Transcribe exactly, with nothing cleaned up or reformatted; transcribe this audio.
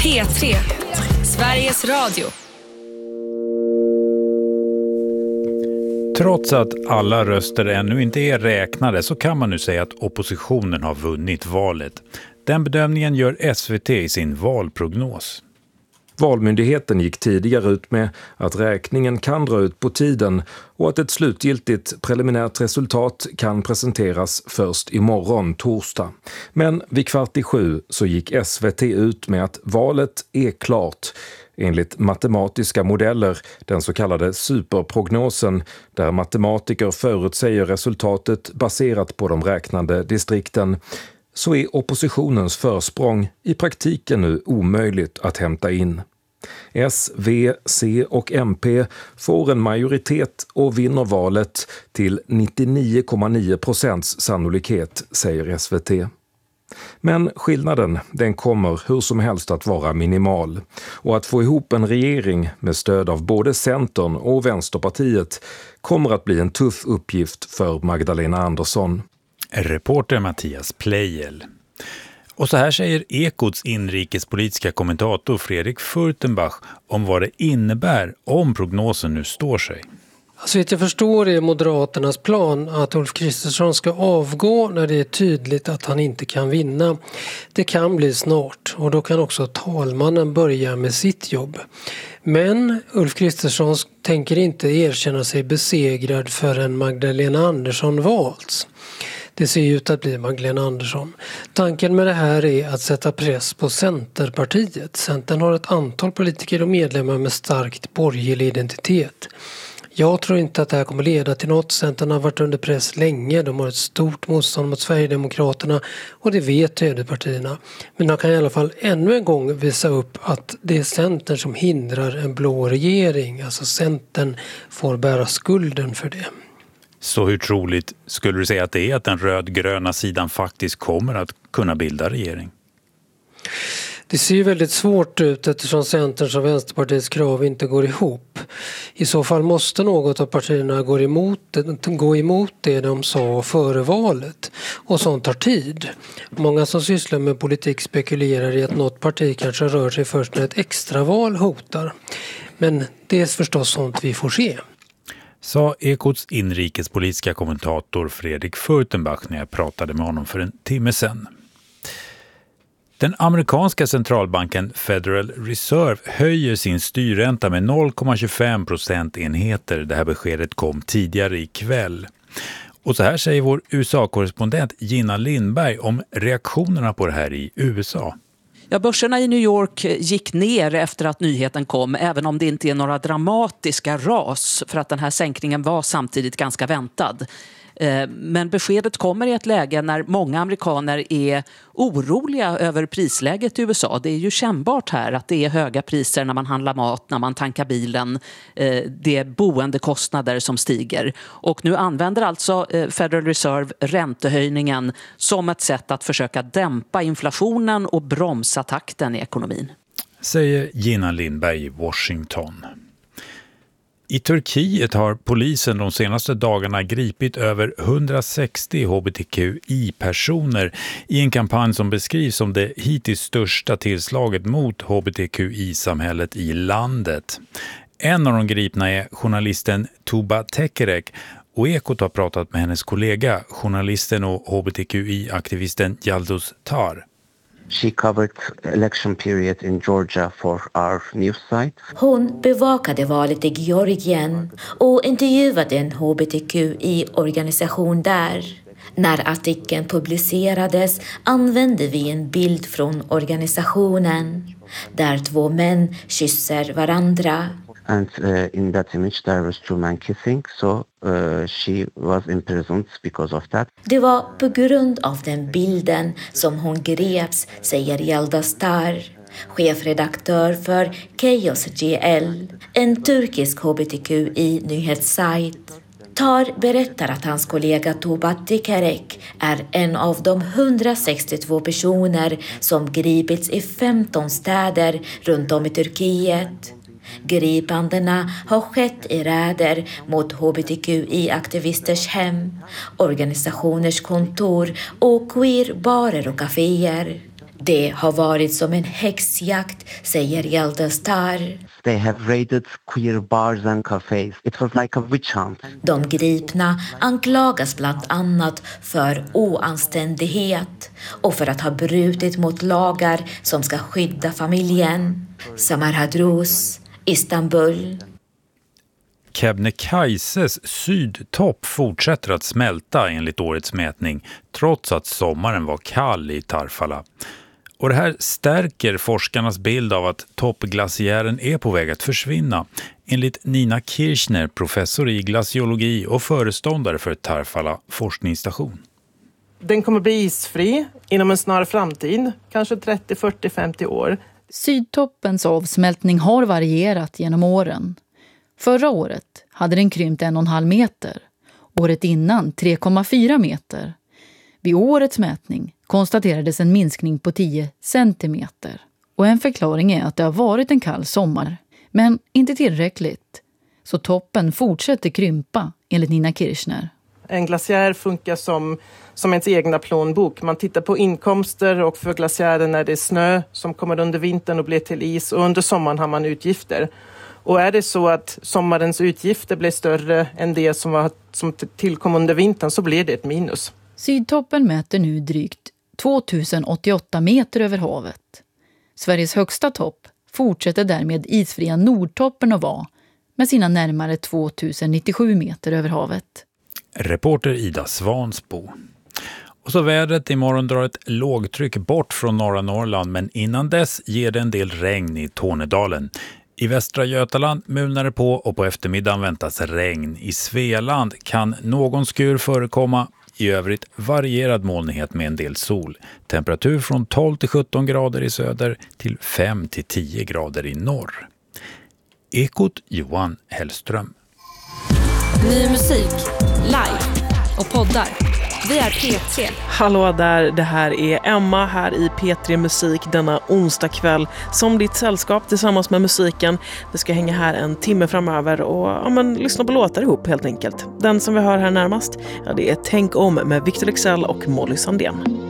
P tre, Sveriges Radio. Trots att alla röster ännu inte är räknade så kan man nu säga att oppositionen har vunnit valet. Den bedömningen gör S V T i sin valprognos. Valmyndigheten gick tidigare ut med att räkningen kan dra ut på tiden och att ett slutgiltigt preliminärt resultat kan presenteras först imorgon torsdag. Men vid kvart i sju så gick S V T ut med att valet är klart. Enligt matematiska modeller, den så kallade superprognosen, där matematiker förutsäger resultatet baserat på de räknande distrikten, så är oppositionens försprång i praktiken nu omöjligt att hämta in. S, V, C och M P får en majoritet och vinner valet till nittionio komma nio procents sannolikhet, säger S V T. Men skillnaden, den kommer hur som helst att vara minimal. Och att få ihop en regering med stöd av både Centern och Vänsterpartiet kommer att bli en tuff uppgift för Magdalena Andersson. Reporter Mattias Pleijel. Och så här säger Ekots inrikespolitiska kommentator Fredrik Furtenbach om vad det innebär om prognosen nu står sig. Så att jag förstår är Moderaternas plan att Ulf Kristersson ska avgå när det är tydligt att han inte kan vinna. Det kan bli snart och då kan också talmannen börja med sitt jobb. Men Ulf Kristersson tänker inte erkänna sig besegrad förrän Magdalena Andersson valts. Det ser ut att bli Magdalena Andersson. Tanken med det här är att sätta press på Centerpartiet. Centern har ett antal politiker och medlemmar med starkt borgerlig identitet. Jag tror inte att det här kommer leda till något. Centern har varit under press länge. De har ett stort motstånd mot Sverigedemokraterna och det vet högerpartierna. Men de kan i alla fall ännu en gång visa upp att det är Centern som hindrar en blå regering. Alltså Centern får bära skulden för det. Så hur troligt skulle du säga att det är att den rödgröna sidan faktiskt kommer att kunna bilda regering? Det ser ju väldigt svårt ut eftersom Centerns och Vänsterpartiets krav inte går ihop. I så fall måste något av partierna gå emot, gå emot det de sa före valet. Och sånt tar tid. Många som sysslar med politik spekulerar i att något parti kanske rör sig först när ett extraval hotar. Men det är förstås sånt vi får se. Sa Ekots inrikespolitiska kommentator Fredrik Furtenbach när jag pratade med honom för en timme sedan. Den amerikanska centralbanken Federal Reserve höjer sin styrränta med noll komma tjugofem procentenheter. Det här beskedet kom tidigare ikväll. Och så här säger vår U S A-korrespondent Gina Lindberg om reaktionerna på det här i U S A. Ja, börserna i New York gick ner efter att nyheten kom, även om det inte är några dramatiska ras, för att den här sänkningen var samtidigt ganska väntad. Men beskedet kommer i ett läge när många amerikaner är oroliga över prisläget i U S A. Det är ju kännbart här att det är höga priser när man handlar mat, när man tankar bilen. Det är boendekostnader som stiger. Och nu använder alltså Federal Reserve räntehöjningen som ett sätt att försöka dämpa inflationen och bromsa takten i ekonomin. Säger Gina Lindberg i Washington. I Turkiet har polisen de senaste dagarna gripit över hundrasextio H B T Q I-personer i en kampanj som beskrivs som det hittills största tillslaget mot H B T Q I-samhället i landet. En av de gripna är journalisten Tuba Tekerek och Ekot har pratat med hennes kollega, journalisten och H B T Q I-aktivisten Yalduz Tar. She covered election period in Georgia for our news site. Hon bevakade valet i Georgien och intervjuade en H B T Q I-organisation där. När artikeln publicerades använde vi en bild från organisationen där två män kysser varandra. And uh, in that image there was two men kissing, so uh, she was imprisoned because of that. Det var på grund av den bilden som hon greps, säger Yalduz Tar, chefredaktör för Chaos G L, en turkisk H B T Q I-nyhetssajt. Tar berättar att hans kollega Tuba Tekerek är en av de hundrasextiotvå personer som gripits i femton städer runt om i Turkiet. Gripandena har skett i räder mot H B T Q I-aktivisters hem, organisationers kontor och queerbarer och kaféer. Det har varit som en häxjakt, säger Yelda Star. They have raided queer bars and cafes. It was like a witch hunt. De gripna anklagas bland annat för oanständighet och för att ha brutit mot lagar som ska skydda familjen. Samar Hadrous, Istanbul. Kebnekaises sydtopp fortsätter att smälta enligt årets mätning trots att sommaren var kall i Tarfala. Och det här stärker forskarnas bild av att toppglaciären är på väg att försvinna, enligt Nina Kirchner, professor i glaciologi och föreståndare för Tarfala forskningsstation. Den kommer bli isfri inom en snar framtid, kanske trettio, fyrtio, femtio år. Sydtoppens avsmältning har varierat genom åren. Förra året hade den krympt en och en halv meter, året innan tre komma fyra meter. Vid årets mätning konstaterades en minskning på tio centimeter. Och en förklaring är att det har varit en kall sommar, men inte tillräckligt. Så toppen fortsätter krympa, enligt Nina Kirchner. En glaciär funkar som, som ens egna plånbok. Man tittar på inkomster, och för glaciären är det snö som kommer under vintern och blir till is. Och under sommaren har man utgifter. Och är det så att sommarens utgifter blir större än det som, var, som tillkom under vintern, så blir det ett minus. Sydtoppen mäter nu drygt tvåtusen åttioåtta meter över havet. Sveriges högsta topp fortsätter därmed isfria Nordtoppen att vara, med sina närmare tvåtusen nittiosju meter över havet. Reporter Ida Svansbo. Och så vädret, imorgon drar ett lågtryck bort från norra Norrland, men innan dess ger det en del regn i Tornedalen. I Västra Götaland mulnar det på, och på eftermiddagen väntas regn. I Svealand kan någon skur förekomma. I övrigt varierad molnighet med en del sol. Temperatur från tolv till sjutton grader i söder till fem till tio grader i norr. Ekot Johan Hellström. Ny musik, live och poddar. Vi är P tre. Hallå där, det här är Emma här i P tre Musik denna onsdag kväll. Som ditt sällskap tillsammans med musiken. Vi ska hänga här en timme framöver och ja, men, lyssna på låtar ihop helt enkelt. Den som vi hör här närmast, ja, det är Tänk om med Victor Leksell och Molly Sandén.